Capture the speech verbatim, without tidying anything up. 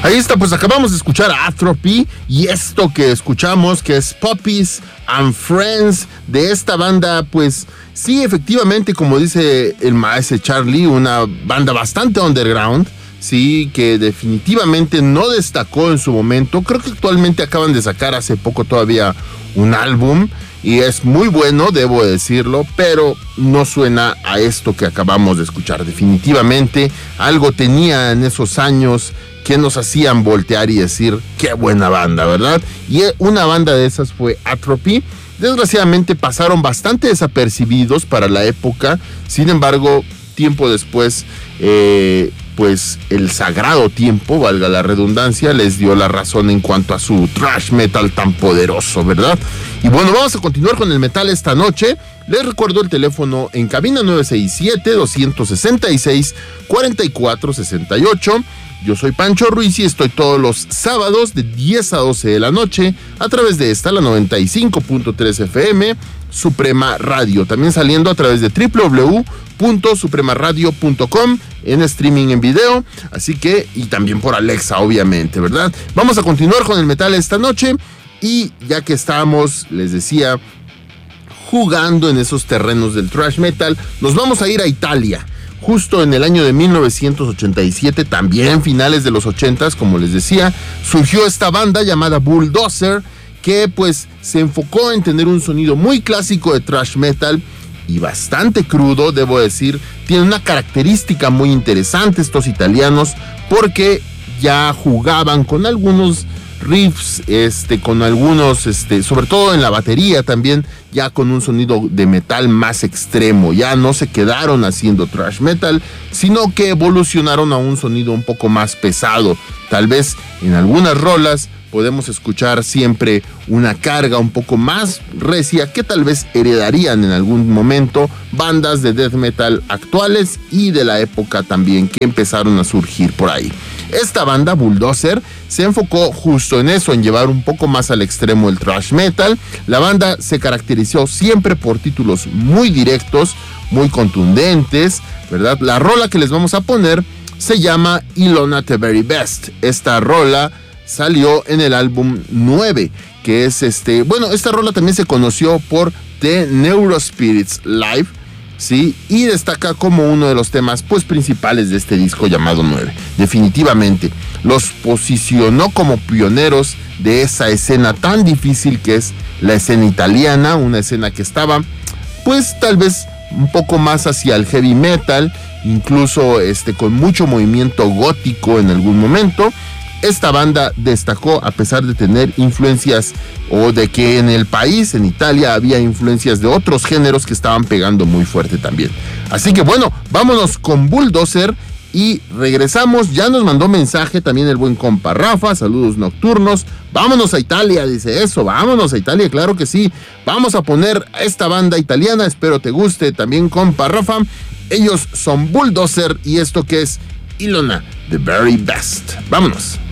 Ahí está, pues acabamos de escuchar a Atrophy y esto que escuchamos, que es Puppies and Friends, de esta banda, pues sí, efectivamente, como dice el maestro Charlie, una banda bastante underground, sí, que definitivamente no destacó en su momento. Creo que actualmente acaban de sacar hace poco todavía un álbum y es muy bueno, debo decirlo, pero no suena a esto que acabamos de escuchar. Definitivamente algo tenía en esos años que nos hacían voltear y decir, qué buena banda, ¿verdad? Y una banda de esas fue Atrophy. Desgraciadamente pasaron bastante desapercibidos para la época, sin embargo, tiempo después, eh, pues el sagrado tiempo, valga la redundancia, les dio la razón en cuanto a su thrash metal tan poderoso, ¿verdad? Y bueno, vamos a continuar con el metal esta noche. Les recuerdo el teléfono en cabina nueve seis siete, dos seis seis, cuatro cuatro seis ocho. Yo soy Pancho Ruiz y estoy todos los sábados de diez a doce de la noche a través de esta, la noventa y cinco punto tres F M, Suprema Radio. También saliendo a través de doble u doble u doble u punto suprema radio punto com en streaming en video. Así que, y también por Alexa, obviamente, ¿verdad? Vamos a continuar con el metal esta noche y ya que estamos, les decía, jugando en esos terrenos del thrash metal, nos vamos a ir a Italia. Justo en el año de mil novecientos ochenta y siete, también finales de los ochentas, como les decía, surgió esta banda llamada Bulldozer, que pues se enfocó en tener un sonido muy clásico de thrash metal y bastante crudo, debo decir. Tiene una característica muy interesante estos italianos, porque ya jugaban con algunos riffs, este, con algunos, este, sobre todo en la batería también, ya con un sonido de metal más extremo. Ya no se quedaron haciendo thrash metal, sino que evolucionaron a un sonido un poco más pesado. Tal vez en algunas rolas podemos escuchar siempre una carga un poco más recia que tal vez heredarían en algún momento bandas de death metal actuales y de la época también que empezaron a surgir por ahí. Esta banda, Bulldozer, se enfocó justo en eso, en llevar un poco más al extremo el thrash metal. La banda se caracterizó siempre por títulos muy directos, muy contundentes, ¿verdad? La rola que les vamos a poner se llama Ilona The Very Best. Esta rola salió en el álbum nueve, que es este... Bueno, esta rola también se conoció por The Neurospirits Live, ¿sí? Y destaca como uno de los temas pues principales de este disco llamado nueve. Definitivamente los posicionó como pioneros de esa escena tan difícil que es la escena italiana, una escena que estaba pues tal vez un poco más hacia el heavy metal, incluso este, con mucho movimiento gótico en algún momento. Esta banda destacó a pesar de tener influencias, o de que en el país, en Italia, había influencias de otros géneros que estaban pegando muy fuerte también. Así que bueno, vámonos con Bulldozer y regresamos. Ya nos mandó mensaje también el buen compa Rafa, saludos nocturnos. Vámonos a Italia, dice eso, vámonos a Italia, claro que sí. Vamos a poner a esta banda italiana, espero te guste también, compa Rafa. Ellos son Bulldozer y esto que es Ilona The Very Best. Vámonos.